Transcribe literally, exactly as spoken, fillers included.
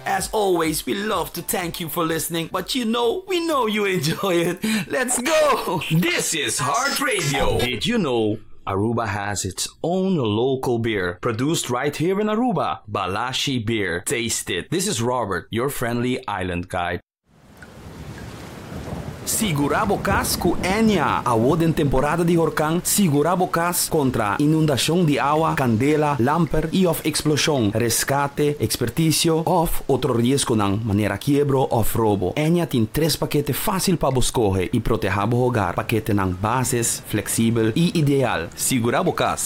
As always, we love to thank you for listening, but you know, we know you enjoy it. Let's go! This is Heart Radio. Did you know Aruba has its own local beer, produced right here in Aruba? Balashi Beer. Taste it. This is Robert, your friendly island guide. Sigurabo Cas com Enya. Award em temporada de huracán, Sigurabo Cas contra inundação de água, candela, lamper e of explosão, rescate, expertício of outro risco ng maneira quiebro of robo. Enya tem três paquetes fácil para escolher e proteger o hogar. Paquete ng bases, flexível e ideal. Sigurabo Cas.